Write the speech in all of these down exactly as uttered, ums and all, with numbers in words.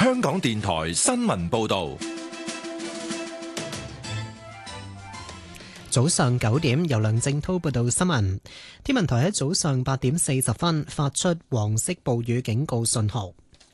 香港電台新聞報道。 早上九點，由梁正滔報道新聞。天文台喺早上八點四十分發出黃色暴雨警告信號。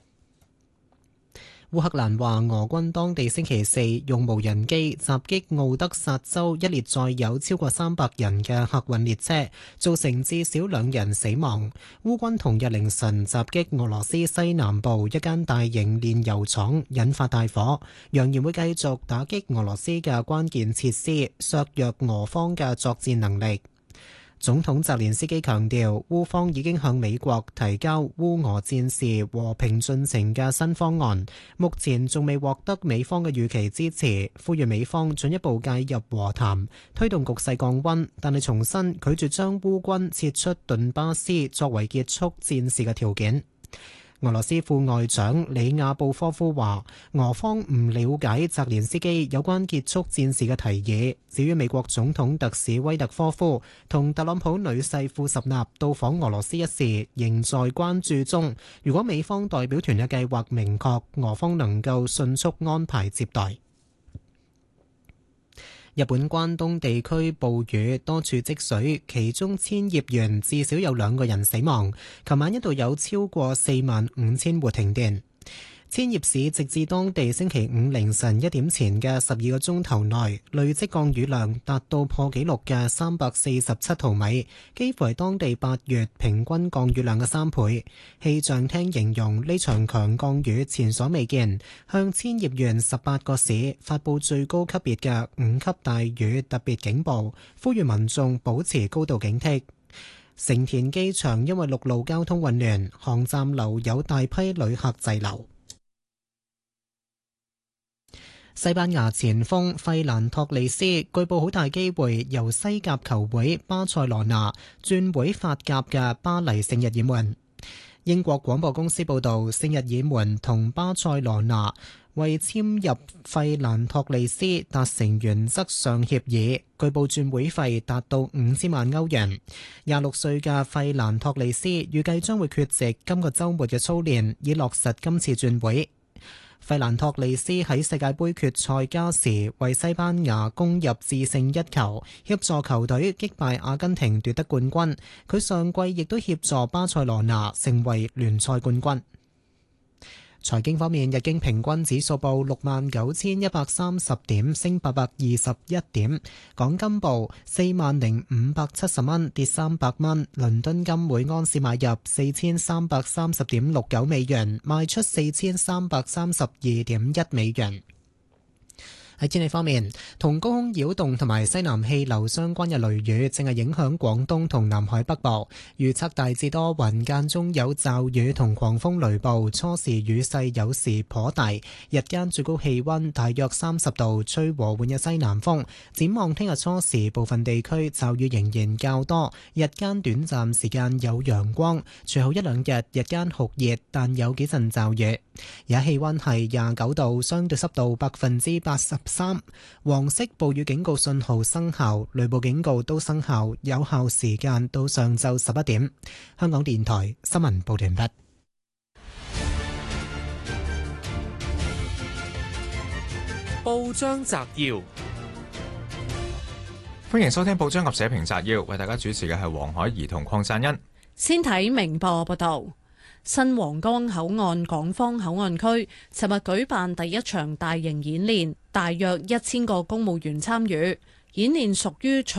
烏克蘭話，俄軍當地星期四用無人機襲擊奧德薩州一列載有超過三百人嘅客運列車，造成至少兩人死亡。烏軍同日凌晨襲擊俄羅斯西南部一間大型煉油廠，引發大火，揚言會繼續打擊俄羅斯嘅關鍵設施，削弱俄方嘅作戰能力。總統澤連斯基強調，烏方已經向美國提交烏俄戰事和平進程嘅新方案，目前仲未獲得美方嘅預期支持，呼籲美方進一步介入和談，推動局勢降溫，但係重申拒絕將烏軍撤出頓巴斯作為結束戰事嘅條件。俄羅斯副外長里亞布科夫話，俄方唔了解澤連斯基有關結束戰事嘅提議。至於美國總統特使威特科夫同特朗普女婿庫什納到訪俄羅斯一事，仍在關注中。如果美方代表團嘅計劃明確，俄方能夠迅速安排接待。日本關東地區暴雨，多處積水，其中千葉縣至少有兩個人死亡。琴晚一度有超過四萬五千戶停電。千葉市直至當地星期五凌晨一點前嘅十二個鐘頭內，累積降雨量達到破紀錄嘅三百四十七毫米，幾乎係當地八月平均降雨量嘅三倍。氣象廳形容呢場強降雨前所未見，向千葉縣十八個市發布最高級別嘅五級大雨特別警報，呼籲民眾保持高度警惕。成田機場因為陸路交通混亂，航站樓有大批旅客滯留。西班牙前鋒費蘭托利斯據報好大機會由西甲球會巴塞羅那轉會法甲嘅巴黎聖日耳門。英國廣播公司報導，聖日耳門同巴塞羅那為簽入費蘭托利斯達成原則上協議，據報轉會費達到五千萬歐元。廿六歲嘅費蘭托利斯預計將會缺席今個週末嘅操練，以落實今次轉會。費蘭托利斯喺世界盃決賽加時為西班牙攻入致勝一球，協助球隊擊敗阿根廷奪得冠軍。佢上季亦都協助巴塞羅那成為聯賽冠軍。財經方面，日經平均指數報六萬九千一百三十點，升八百二十一點。港金報四萬零五百七十蚊，跌三百蚊。倫敦金每安士買入四千三百三十點六九美元，賣出四千三百三十二點一美元。喺天氣方面，同高空擾動同埋西南氣流相關嘅雷雨正係影響廣東同南海北部，預測大致多雲，間中有驟雨同狂風雷暴，初時雨勢有時頗大，日間最高氣溫大約三十度，吹和緩嘅西南風。展望聽日初時部分地區驟雨仍然較多，日間短暫時間有陽光，隨後一兩日日間酷熱，但有幾陣驟雨。而家氣溫係廿九度，相對濕度百分之八十三，黃色暴雨警告信號生效，雷暴警告都生效，有效時間到上晝十一點。香港電台新聞報道完畢。 報章摘要， 歡迎收聽報章及社評摘要，為大家主持嘅係黃海怡同鄺贊恩。 先睇明報報道。新皇崗口岸港方口岸區尋日舉辦第一場大型演練，大約一千個公務員參與。演練屬於